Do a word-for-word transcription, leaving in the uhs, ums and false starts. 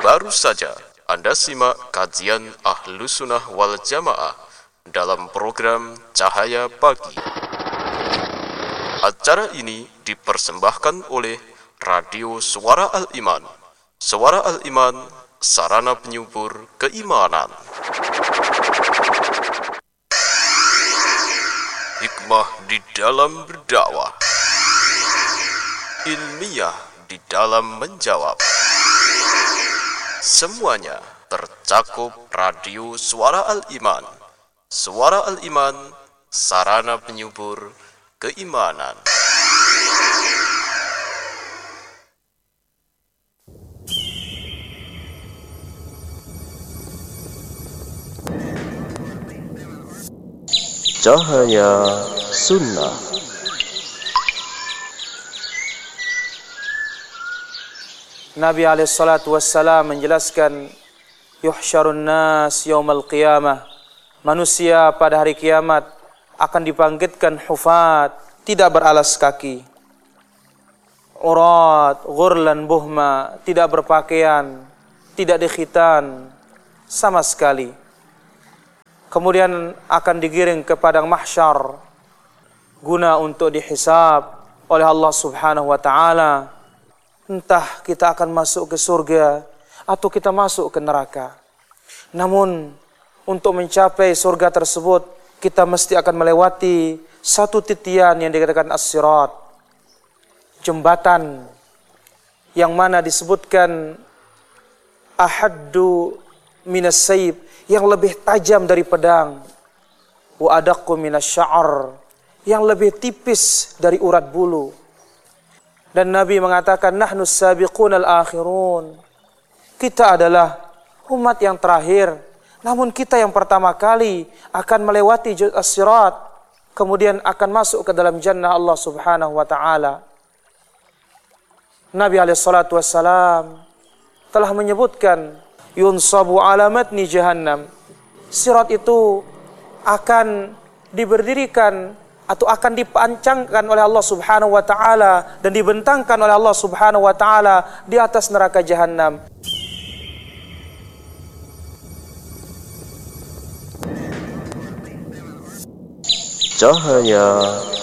Baru saja Anda simak kajian Ahlus Sunnah wal Jamaah dalam program Cahaya Pagi. Acara ini dipersembahkan oleh Radio Suara Al-Iman. Suara Al-Iman, sarana penyubur keimanan. Hikmah di dalam berdakwah, ilmiah di dalam menjawab. Semuanya tercakup Radio Suara Al-Iman. Suara Al-Iman, sarana penyubur keimanan. Cahaya Sunnah. Nabi alaihi salatu wassalam menjelaskan, yuhsyarun nas yaumal qiyamah, manusia pada hari kiamat akan dibangkitkan hufat, tidak beralas kaki, urat ghurlan buhma, tidak berpakaian, tidak dikhitan sama sekali. Kemudian akan digiring ke padang mahsyar guna untuk dihisab oleh Allah Subhanahu wa taala. Entah kita akan masuk ke surga atau kita masuk ke neraka. Namun untuk mencapai surga tersebut, kita mesti akan melewati satu titian yang dikatakan as-sirat, jembatan yang mana disebutkan ahaddu minas sayb, yang lebih tajam dari pedang, wa adaqqu minasy-sya'r, yang lebih tipis dari urat bulu. Dan Nabi mengatakan, nahnu sabiqun al-akhirun, kita adalah umat yang terakhir, namun kita yang pertama kali akan melewati as-sirat, kemudian akan masuk ke dalam jannah Allah Subhanahu wa taala. Nabi alaihi salatu wassalam telah menyebutkan, yunsabu alamatni jahannam, sirat itu akan diberdirikan atau akan dipancangkan oleh Allah Subhanahu wa taala dan dibentangkan oleh Allah Subhanahu wa taala di atas neraka jahannam. Cahaya